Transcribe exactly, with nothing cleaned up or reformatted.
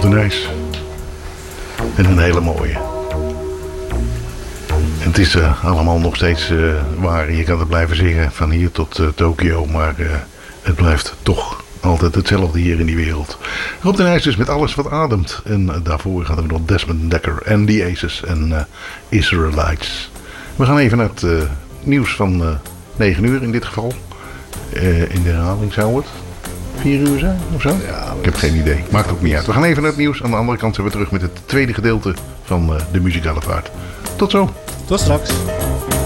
Rob de Nijs. En een hele mooie. En het is uh, allemaal nog steeds uh, waar. Je kan het blijven zingen van hier tot uh, Tokio. Maar uh, het blijft toch altijd hetzelfde hier in die wereld. Rob de Nijs dus met alles wat ademt. En uh, daarvoor hadden we nog Desmond Dekker en The Aces en uh, Israelites. We gaan even naar het uh, nieuws van uh, negen uur in dit geval. Uh, in de herhaling zou het vier uur zijn of zo? Ja, ik heb geen idee. Maakt ook niet uit. We gaan even naar het nieuws. Aan de andere kant zijn we terug met het tweede gedeelte van uh, de muzikale vaart. Tot zo. Tot straks.